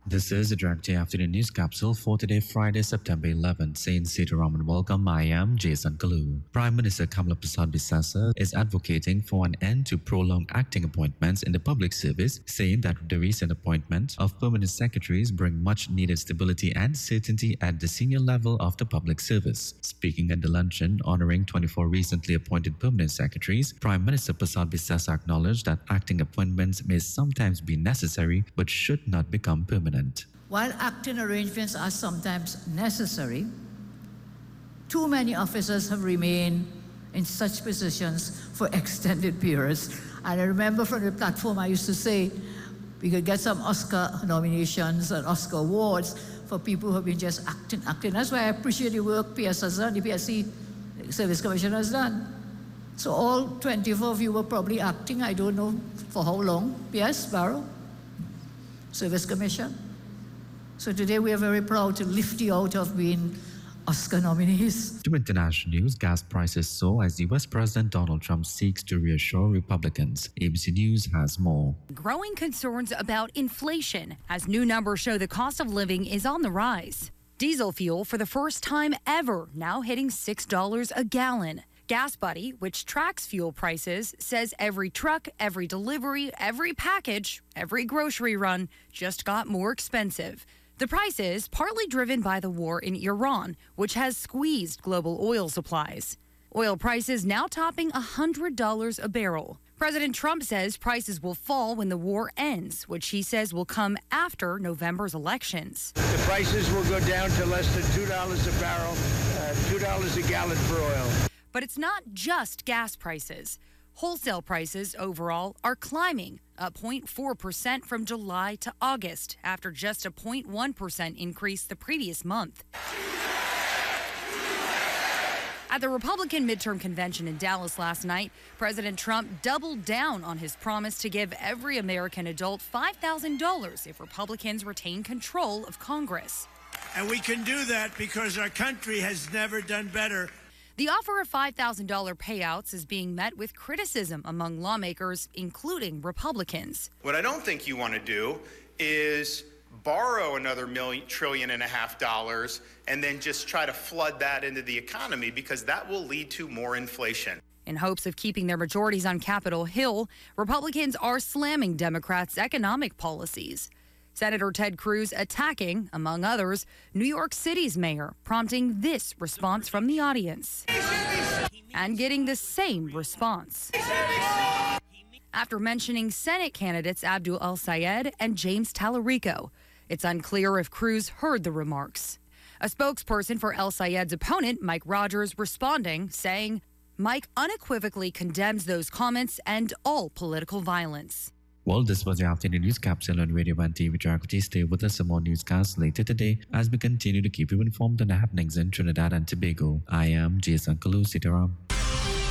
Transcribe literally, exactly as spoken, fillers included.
This is the Direct Afternoon News Capsule for today, Friday, September eleventh. Saint Sitaram and welcome. I am Jason Kalu. Prime Minister Kamala Prasad Bisasa is advocating for an end to prolonged acting appointments in the public service, saying that the recent appointment of permanent secretaries bring much needed stability and certainty at the senior level of the public service. Speaking at the luncheon honoring twenty-four recently appointed permanent secretaries, Prime Minister Prasad Bisasa acknowledged that acting appointments may sometimes be necessary but should not become permanent. While acting arrangements are sometimes necessary, too many officers have remained in such positions for extended periods. And I remember from the platform I used to say we could get some Oscar nominations and Oscar awards for people who have been just acting, acting. That's why I appreciate the work P S has done, the P S C Service Commission has done. So all twenty-four of you were probably acting, I don't know for how long. P S Barrow, Service Commission. So today we are very proud to lift you out of being Oscar nominees. To international news, gas prices soar as U S President Donald Trump seeks to reassure Republicans. A B C News has more. Growing concerns about inflation as new numbers show the cost of living is on the rise. Diesel fuel for the first time ever now hitting six dollars a gallon. Gas Buddy, which tracks fuel prices, says every truck, every delivery, every package, every grocery run just got more expensive. The price is partly driven by the war in Iran, which has squeezed global oil supplies. Oil prices now topping one hundred dollars a barrel. President Trump says prices will fall when the war ends, which he says will come after November's elections. The prices will go down to less than two dollars a barrel, uh, two dollars a gallon for oil. But it's not just gas prices. Wholesale prices overall are climbing, up zero point four percent from July to August, after just a zero point one percent increase the previous month. At the Republican midterm convention in Dallas last night, President Trump doubled down on his promise to give every American adult five thousand dollars if Republicans retain control of Congress. And we can do that because our country has never done better. The offer of five thousand dollars payouts is being met with criticism among lawmakers, including Republicans. What I don't think you want to do is borrow another million, trillion and a half dollars and then just try to flood that into the economy, because that will lead to more inflation. In hopes of keeping their majorities on Capitol Hill, Republicans are slamming Democrats' economic policies. Senator Ted Cruz attacking, among others, New York City's mayor, prompting this response from the audience. And getting the same response. After mentioning Senate candidates Abdul El-Sayed and James Tallarico, it's unclear if Cruz heard the remarks. A spokesperson for El-Sayed's opponent, Mike Rogers, responding, saying, Mike unequivocally condemns those comments and all political violence. Well, this was your afternoon news capsule on Radio one T V Geography. Stay with us for more newscasts later today as we continue to keep you informed on the happenings in Trinidad and Tobago. I am Jason Kalu Sitaram.